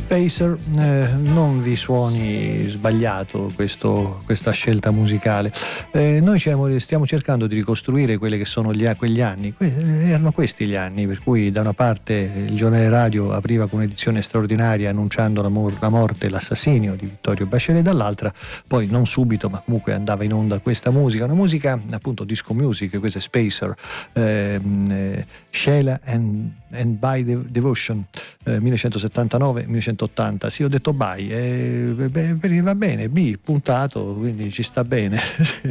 Spacer, non vi suoni sbagliato questa scelta musicale. Noi stiamo cercando di ricostruire quelli che sono quegli anni. Erano questi gli anni per cui da una parte il giornale radio apriva con un'edizione straordinaria annunciando la morte e l'assassinio di Vittorio Bachelet, dall'altra poi non subito ma comunque andava in onda questa musica, una musica appunto disco music, questa è Spacer, Sheila and by Devotion, 1979-1980. Sì, ho detto by, va bene, B puntato, quindi ci sta bene.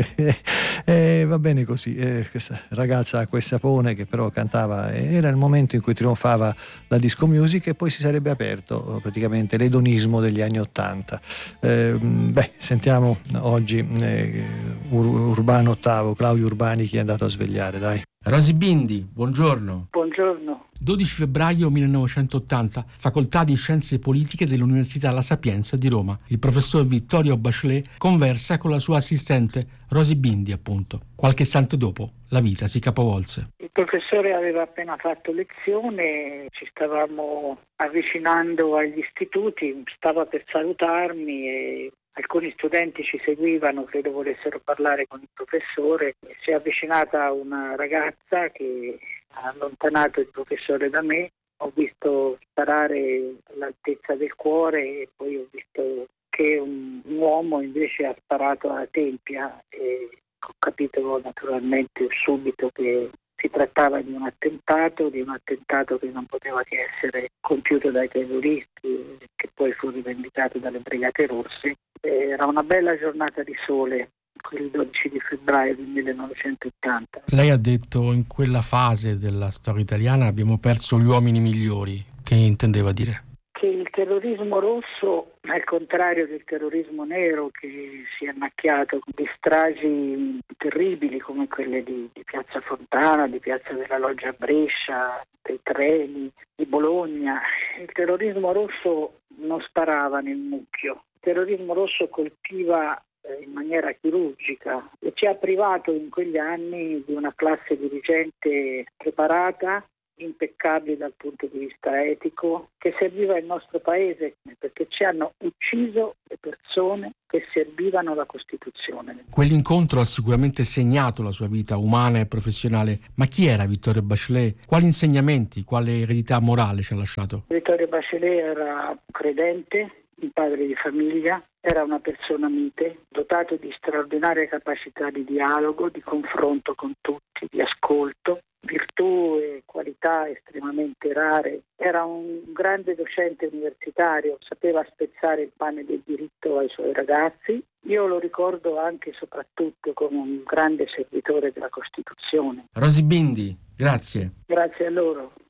Va bene così. Questa ragazza acqua e sapone che però cantava, era il momento in cui trionfava la disco music e poi si sarebbe aperto praticamente l'edonismo degli anni '80. Sentiamo oggi Urbano VIII, Claudio Urbani, chi è andato a svegliare, dai. Rosy Bindi, buongiorno. Buongiorno. 12 febbraio 1980, Facoltà di Scienze Politiche dell'Università La Sapienza di Roma. Il professor Vittorio Bachelet conversa con la sua assistente Rosy Bindi, appunto. Qualche istante dopo, la vita si capovolse. Il professore aveva appena fatto lezione, ci stavamo avvicinando agli istituti, stava per salutarmi e alcuni studenti ci seguivano, credo volessero parlare con il professore. Si è avvicinata una ragazza che ha allontanato il professore da me. Ho visto sparare all'altezza del cuore e poi ho visto che un uomo invece ha sparato alla tempia e ho capito naturalmente subito che si trattava di un attentato che non poteva che essere compiuto dai terroristi, che poi fu rivendicato dalle Brigate Rosse. Era una bella giornata di sole, quel 12 di febbraio del 1980. Lei ha detto in quella fase della storia italiana abbiamo perso gli uomini migliori. Che intendeva dire? Che il terrorismo rosso, al contrario del terrorismo nero che si è macchiato di stragi terribili come quelle di Piazza Fontana, di Piazza della Loggia a Brescia, dei treni, di Bologna, il terrorismo rosso non sparava nel mucchio. Il terrorismo rosso colpiva in maniera chirurgica e ci ha privato in quegli anni di una classe dirigente preparata, impeccabili dal punto di vista etico, che serviva il nostro paese, perché ci hanno ucciso le persone che servivano la Costituzione. Quell'incontro ha sicuramente segnato la sua vita umana e professionale, ma chi era Vittorio Bachelet? Quali insegnamenti, quale eredità morale ci ha lasciato? Vittorio Bachelet era credente, un padre di famiglia, era una persona mite, dotato di straordinarie capacità di dialogo, di confronto con tutti, di ascolto, virtù e qualità estremamente rare. Era un grande docente universitario, sapeva spezzare il pane del diritto ai suoi ragazzi. Io lo ricordo anche e soprattutto come un grande servitore della Costituzione. Rosy Bindi, grazie. Grazie a loro.